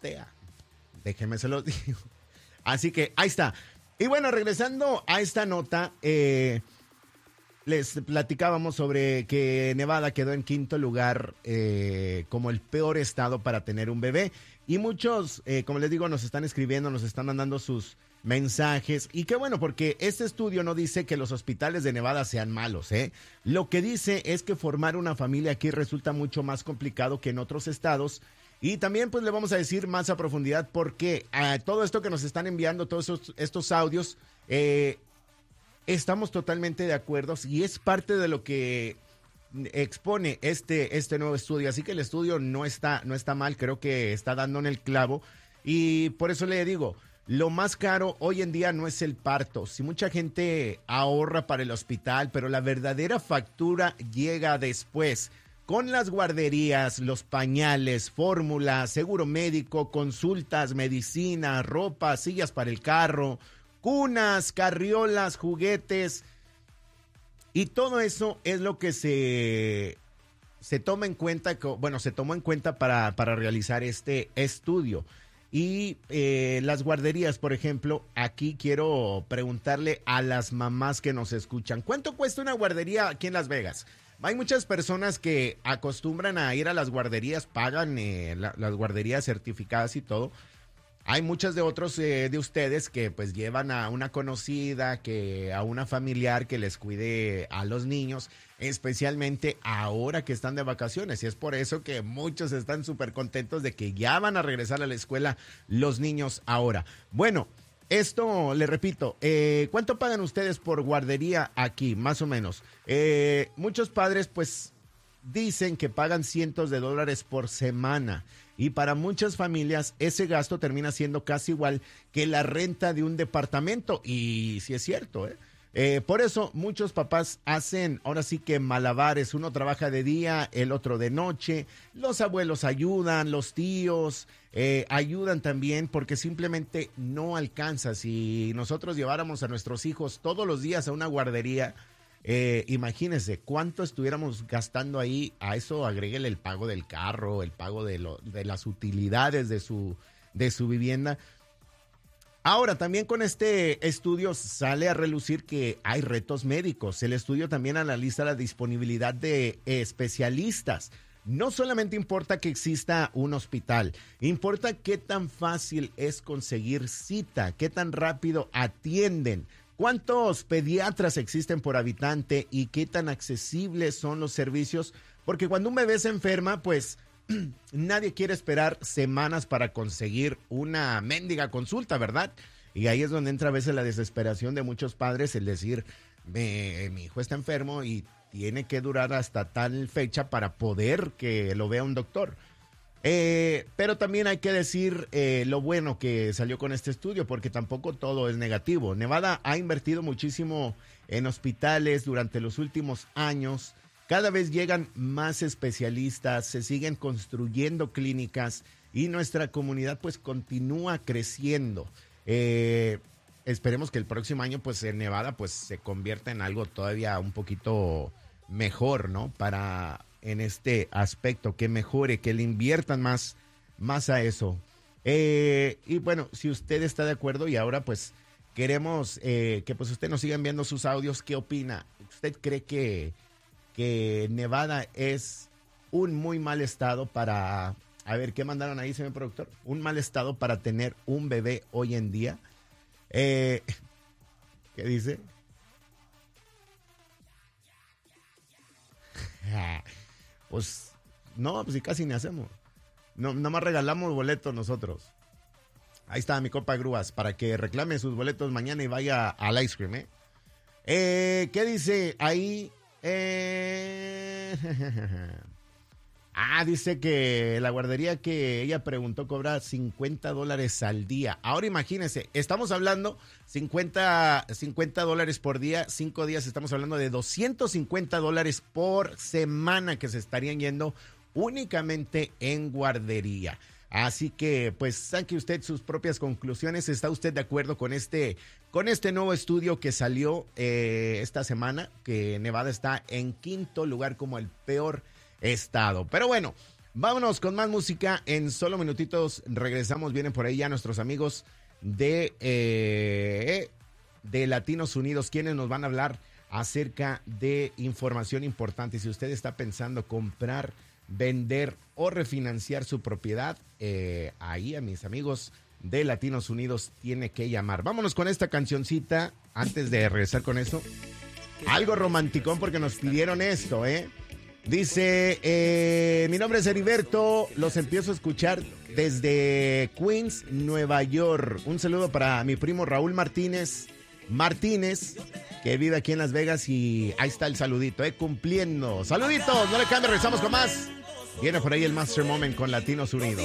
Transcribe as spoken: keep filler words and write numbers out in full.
voltea. Déjenme se los digo. Así que ahí está. Y bueno, regresando a esta nota, eh, les platicábamos sobre que Nevada quedó en quinto lugar eh, como el peor estado para tener un bebé. Y muchos, eh, como les digo, nos están escribiendo, nos están mandando sus mensajes. Y qué bueno, porque este estudio no dice que los hospitales de Nevada sean malos, ¿eh? Lo que dice es que formar una familia aquí resulta mucho más complicado que en otros estados. Y también pues le vamos a decir más a profundidad porque a todo esto que nos están enviando, todos estos, estos audios, eh, estamos totalmente de acuerdo y es parte de lo que expone este, este nuevo estudio. Así que el estudio no está, no está mal, creo que está dando en el clavo. Y por eso le digo, lo más caro hoy en día no es el parto. Si mucha gente ahorra para el hospital, pero la verdadera factura llega después. Con las guarderías, los pañales, fórmula, seguro médico, consultas, medicina, ropa, sillas para el carro, cunas, carriolas, juguetes. Y todo eso es lo que se, se toma en cuenta, bueno, se tomó en cuenta para, para realizar este estudio. Y eh, las guarderías, por ejemplo, aquí quiero preguntarle a las mamás que nos escuchan, ¿cuánto cuesta una guardería aquí en Las Vegas? Hay muchas personas que acostumbran a ir a las guarderías, pagan eh, la, las guarderías certificadas y todo. Hay muchos de otros eh, de ustedes que pues llevan a una conocida, que a una familiar que les cuide a los niños, especialmente ahora que están de vacaciones. Y es por eso que muchos están súper contentos de que ya van a regresar a la escuela los niños ahora. Bueno, esto, le repito, eh, ¿cuánto pagan ustedes por guardería aquí, más o menos? Eh, muchos padres, pues, dicen que pagan cientos de dólares por semana. Y para muchas familias, ese gasto termina siendo casi igual que la renta de un departamento. Y sí es cierto, ¿eh? Eh, por eso muchos papás hacen, ahora sí que malabares, uno trabaja de día, el otro de noche, los abuelos ayudan, los tíos eh, ayudan también porque simplemente no alcanza. Si nosotros lleváramos a nuestros hijos todos los días a una guardería, eh, imagínense cuánto estuviéramos gastando ahí. A eso agréguele el pago del carro, el pago de, lo, de las utilidades de su, de su vivienda. Ahora, también con este estudio sale a relucir que hay retos médicos. El estudio también analiza la disponibilidad de especialistas. No solamente importa que exista un hospital, importa qué tan fácil es conseguir cita, qué tan rápido atienden, cuántos pediatras existen por habitante y qué tan accesibles son los servicios. Porque cuando un bebé se enferma, pues nadie quiere esperar semanas para conseguir una mendiga consulta, ¿verdad? Y ahí es donde entra a veces la desesperación de muchos padres, el decir, mi, mi hijo está enfermo y tiene que durar hasta tal fecha para poder que lo vea un doctor. Eh, pero también hay que decir eh, lo bueno que salió con este estudio, porque tampoco todo es negativo. Nevada ha invertido muchísimo en hospitales durante los últimos años. Cada vez llegan más especialistas, se siguen construyendo clínicas y nuestra comunidad pues continúa creciendo. Eh, esperemos que el próximo año pues en Nevada pues se convierta en algo todavía un poquito mejor, ¿no? Para en este aspecto, que mejore, que le inviertan más, más a eso. Eh, y bueno, si usted está de acuerdo y ahora pues queremos eh, que pues usted nos siga enviando sus audios, ¿qué opina? ¿Usted cree que... que Nevada es un muy mal estado para, a ver, ¿qué mandaron ahí, señor productor? Un mal estado para tener un bebé hoy en día. Eh, ¿Qué dice? Pues, no, pues si casi ni hacemos. No, nomás regalamos boletos nosotros. Ahí está mi copa Grúas, para que reclame sus boletos mañana y vaya al ice cream, ¿eh? eh ¿Qué dice ahí? Eh... Ah, dice que la guardería que ella preguntó cobra cincuenta dólares al día. Ahora imagínense, estamos hablando cincuenta dólares por día, cinco días, estamos hablando de doscientos cincuenta dólares por semana que se estarían yendo únicamente en guardería. Así que, pues, saque usted sus propias conclusiones. ¿Está usted de acuerdo con este, con este nuevo estudio que salió eh, esta semana? Que Nevada está en quinto lugar como el peor estado. Pero bueno, Vámonos con más música. En solo minutitos regresamos. Vienen por ahí ya nuestros amigos de, eh, de Latinos Unidos, quienes nos van a hablar acerca de información importante. Si usted está pensando comprar, vender o refinanciar su propiedad, eh, ahí a mis amigos de Latinos Unidos tiene que llamar. Vámonos con esta cancioncita antes de regresar con eso. Algo romanticón porque nos pidieron esto, ¿eh? Dice, eh, mi nombre es Heriberto, los empiezo a escuchar desde Queens, Nueva York. Un saludo para mi primo Raúl Martínez, Martínez, que vive aquí en Las Vegas y ahí está el saludito, ¿eh? Cumpliendo. Saluditos, no le cambie, regresamos con más. Viene por ahí el Master Moment con Latinos Unidos.